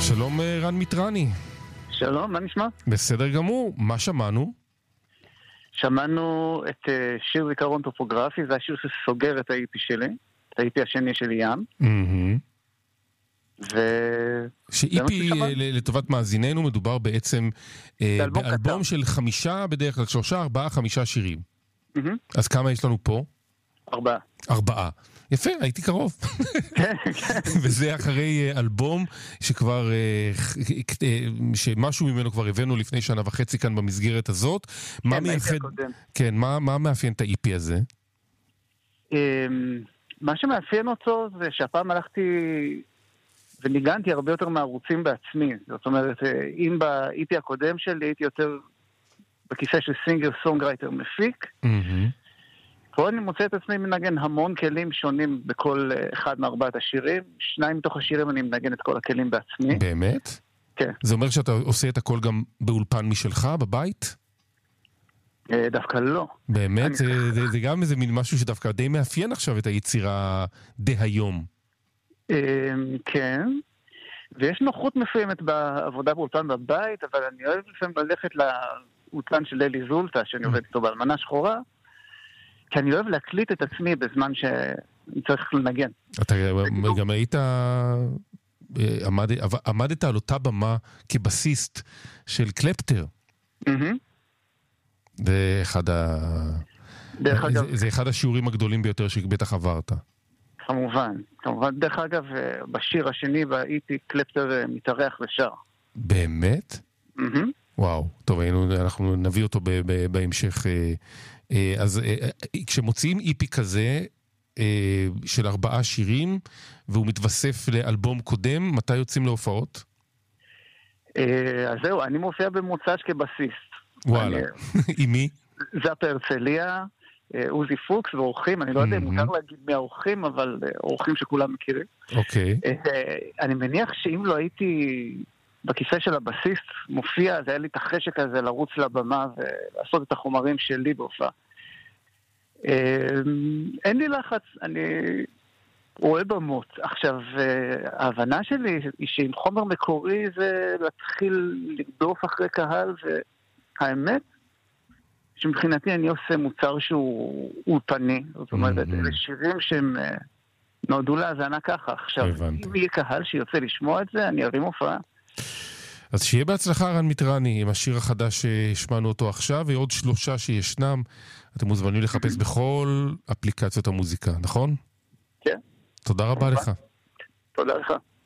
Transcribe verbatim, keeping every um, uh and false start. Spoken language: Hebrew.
שלום רן מיטרני. שלום, מה נשמע? בסדר גמור, מה שמענו? שמענו את שיר זיכרון טופוגרפי, זה השיר שסוגר את האיפי שלי, את האיפי השני שלי ים. ו... שאיפי לטובת מאזיננו מדובר בעצם באלבום של חמישה, בדרך כלל שלושה, ארבעה, חמישה שירים. אז כמה יש לנו פה? ארבעה. ארבעה. יפה, הייתי קרוב. וזה אחרי אלבום שכבר, שמשהו ממנו כבר הבאנו לפני שנה וחצי כאן במסגרת הזאת. מה מייחד, כן, מה מאפיין את ה-איפי הזה? מה שמאפיין אותו זה שהפעם הלכתי וניגנתי הרבה יותר מערוצים בעצמי. זאת אומרת, אם ב-איפי הקודם שלי הייתי יותר בכיסא של סינגר סונגרייטר מפיק, פה אני מוצא את עצמי מנגן המון כלים שונים בכל אחד מארבעת השירים. שניים מתוך השירים אני מנגן את כל הכלים בעצמי. באמת? כן. זה אומר שאתה עושה את הכל גם באולפן משלך, בבית? דווקא לא. באמת? זה, זה, זה גם איזה מין משהו שדווקא די מאפיין עכשיו את היצירה די היום. כן. ויש נוחות מסוימת בעבודה באולפן בבית, אבל אני אוהב לפעמים ללכת לאולפן של לילי זולטה, שאני עובד איתו באלמנה שחורה, כי אני אוהב להקליט את עצמי בזמן שאני צריך לנגן. אתה גם היית, עמדת על אותה במה כבסיסט של קלפטר. זה אחד ה... זה אחד השיעורים הגדולים ביותר שבטח עברת. כמובן, כמובן. דרך אגב, בשיר השני באיפי קלפטר מתארח ושר. באמת? וואו, טוב, אנחנו נביא אותו בהמשך. אז כשמוציאים איפי כזה של ארבעה שירים והוא מתווסף לאלבום קודם, מתי יוצאים להופעות? אז זהו, אני מופיע במוצ"ש כבסיסט. וואלה, עם מי? זאפ הרצליה, עוזי פוקס ואורחים, אני לא יודע אם מותר להגיד מי האורחים, אבל אורחים שכולם מכירים. אוקיי. אני מניח שאם לא הייתי בכיסא של הבסיסט מופיע, אז היה לי את החשק הזה לרוץ לבמה ולעשות את החומרים שלי בהופעה. אין לי לחץ, אני רואה במות. עכשיו, ההבנה שלי היא שעם חומר מקורי זה להתחיל לגדוף אחרי קהל, והאמת שמבחינתי אני עושה מוצר שהוא אולפני, זאת אומרת, אלה שירים שהם נועדו להאזנה ככה. עכשיו, אם יהיה קהל שיוצא לשמוע את זה, אני ארים הופעה. אז שיהיה בהצלחה רן מיטרני עם השיר החדש ששמענו אותו עכשיו, ועוד שלושה שישנם. אתם מוזמנים לחפש בכל אפליקציות המוזיקה, נכון? כן. תודה רבה לך. תודה לך.